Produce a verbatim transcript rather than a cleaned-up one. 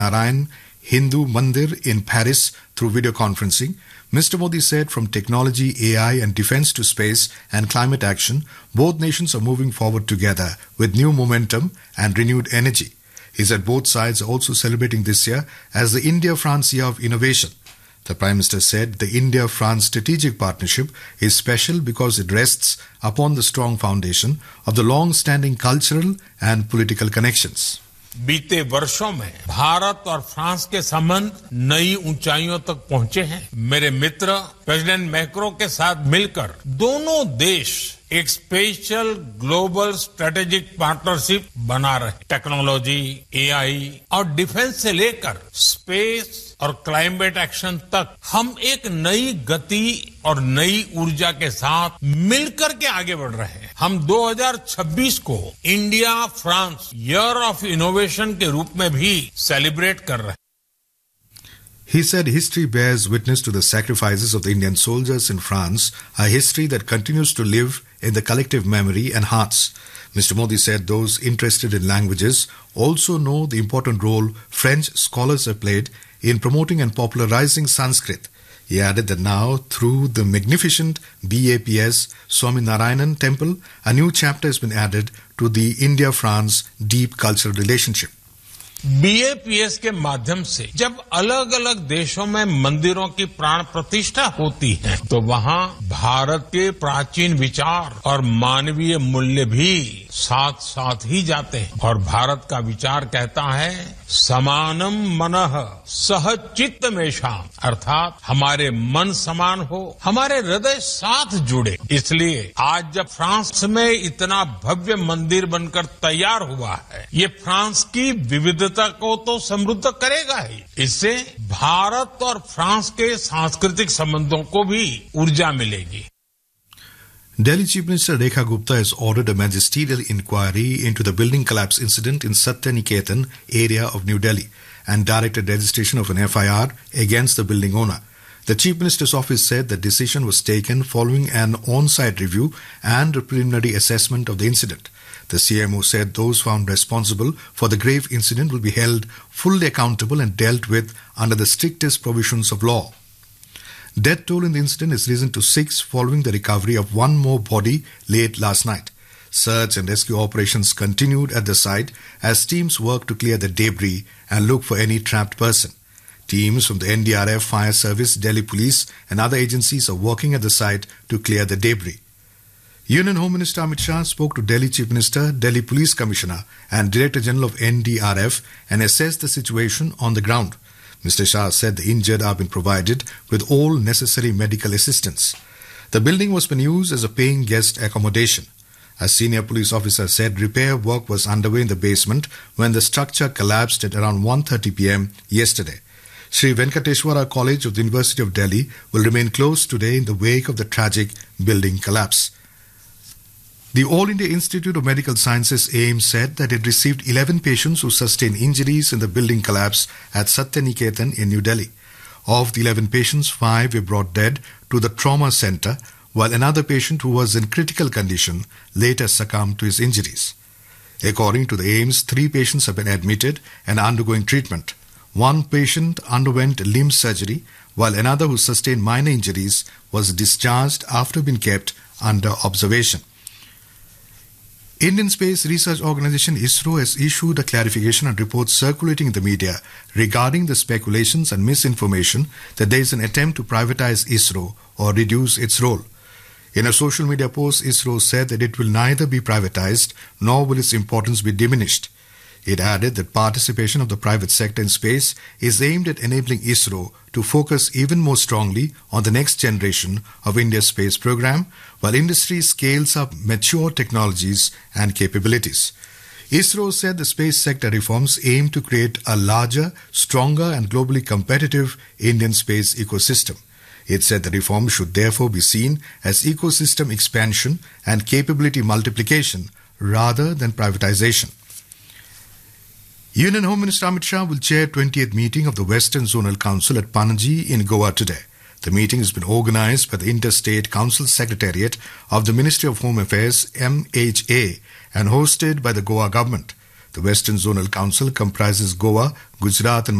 Narayan Hindu Mandir in Paris through video conferencing. Mister Modi said from technology, A I and defense to space and climate action, both nations are moving forward together with new momentum and renewed energy. He said both sides are also celebrating this year as the India-France Year of Innovation. The Prime Minister said the India-France strategic partnership is special because it rests upon the strong foundation of the long-standing cultural and political connections. बीते वर्षों में भारत और France के संबंध नई ऊंचाइयों तक पहुंचे हैं। मेरे मित्र प्रेसिडेंट मैक्रो के साथ मिलकर दोनों देश एक स्पेशल ग्लोबल स्ट्रेटेजिक पार्टनरशिप बना रहे। टेक्नोलॉजी, एआई और डिफेंस से लेकर स्पेस और क्लाइमेट एक्शन तक हम एक नई गति और नई ऊर्जा के साथ मिलकर के आगे बढ़ रहे हैं। हम दो हज़ार छब्बीस को India France year of innovation के रूप में भी सेलिब्रेट कर रहे हैं। He said history bears witness to the sacrifices of the Indian soldiers in France, a history that continues to live in the collective memory and hearts. Mister Modi said those interested in languages also know the important role French scholars have played in promoting and popularizing Sanskrit. He added that now, through the magnificent B A P S Swaminarayanan temple, a new chapter has been added to the India-France deep cultural relationship. B A P S के माध्यम से जब अलग अलग देशों में मंदिरों की प्राण प्रतिष्ठा होती है तो वहाँ भारत के प्राचीन विचार और मानवीय मूल्य भी साथ साथ ही जाते हैं। और भारत का विचार कहता है समानम मनः सह चित्त मेषाम, अर्थात हमारे मन समान हो, हमारे हृदय साथ जुड़े। इसलिए आज जब फ्रांस में इतना भव्य मंदिर बनकर तैयार हुआ है, ये फ्रांस की विविधता को तो समृद्ध करेगा ही, इससे भारत और फ्रांस के सांस्कृतिक संबंधों को भी ऊर्जा मिलेगी। Delhi Chief Minister Rekha Gupta has ordered a magisterial inquiry into the building collapse incident in Satya Niketan area of New Delhi and directed registration of an F I R against the building owner. The Chief Minister's office said the decision was taken following an on-site review and a preliminary assessment of the incident. The C M O said those found responsible for the grave incident will be held fully accountable and dealt with under the strictest provisions of law. Death toll in the incident is risen to six following the recovery of one more body late last night. Search and rescue operations continued at the site as teams worked to clear the debris and look for any trapped person. Teams from the N D R F, Fire Service, Delhi Police and other agencies are working at the site to clear the debris. Union Home Minister Amit Shah spoke to Delhi Chief Minister, Delhi Police Commissioner and Director General of N D R F and assessed the situation on the ground. Mister Shah said the injured have been provided with all necessary medical assistance. The building was being used as a paying guest accommodation. A senior police officer said repair work was underway in the basement when the structure collapsed at around one thirty p m yesterday. Sri Venkateshwara College of the University of Delhi will remain closed today in the wake of the tragic building collapse. The All India Institute of Medical Sciences A I M S said that it received eleven patients who sustained injuries in the building collapse at Satya Niketan in New Delhi. Of the eleven patients, five were brought dead to the trauma center, while another patient who was in critical condition later succumbed to his injuries. According to the A I M S, three patients have been admitted and undergoing treatment. One patient underwent limb surgery, while another who sustained minor injuries was discharged after being kept under observation. Indian Space Research Organisation ISRO has issued a clarification on reports circulating in the media regarding the speculations and misinformation that there is an attempt to privatize ISRO or reduce its role. In a social media post, ISRO said that it will neither be privatized nor will its importance be diminished. It added that participation of the private sector in space is aimed at enabling ISRO to focus even more strongly on the next generation of India's space program, while industry scales up mature technologies and capabilities. ISRO said the space sector reforms aim to create a larger, stronger and globally competitive Indian space ecosystem. It said the reforms should therefore be seen as ecosystem expansion and capability multiplication rather than privatization. Union Home Minister Amit Shah will chair twentieth meeting of the Western Zonal Council at Panaji in Goa today. The meeting has been organized by the Interstate Council Secretariat of the Ministry of Home Affairs M H A and hosted by the Goa government. The Western Zonal Council comprises Goa, Gujarat and